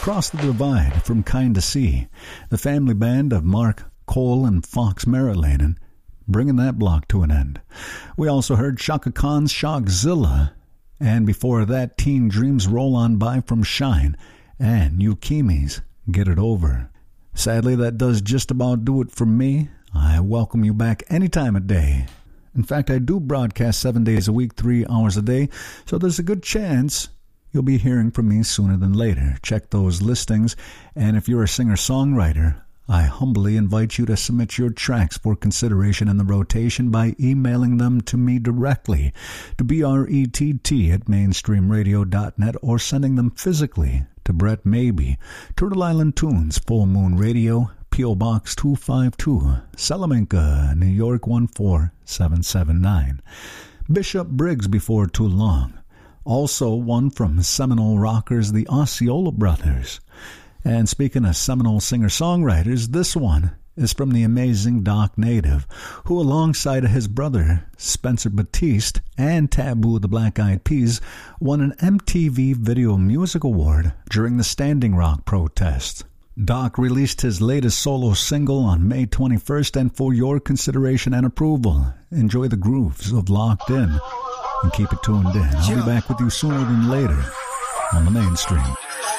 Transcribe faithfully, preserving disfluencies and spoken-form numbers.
Cross the Divide from Kind to Sea, the family band of Mark Cole and Fox Merrillanen, bringing that block to an end. We also heard Chaka Khan's Shockzilla, and before that, Teen Dreams Roll On By from Shine, and Yukimi's Get It Over. Sadly, that does just about do it for me. I welcome you back any time of day. In fact, I do broadcast seven days a week, three hours a day, so there's a good chance you'll be hearing from me sooner than later. Check those listings, and if you're a singer-songwriter, I humbly invite you to submit your tracks for consideration in the rotation by emailing them to me directly to brett at mainstream radio dot net or sending them physically to Brett Maybe, Turtle Island Tunes, Full Moon Radio, P O. Box two five two, Salamanca, New York one four seven seven nine. Bishop Briggs before too long. Also one from Seminole rockers, the Osceola Brothers. And speaking of Seminole singer-songwriters, this one is from the amazing Doc Native, who alongside of his brother, Spencer Batiste, and Taboo the Black Eyed Peas, won an M T V Video Music Award during the Standing Rock protest. Doc released his latest solo single on May twenty-first, and for your consideration and approval, enjoy the grooves of Locked In and keep it tuned in. I'll be back with you sooner than later on the Mainstream.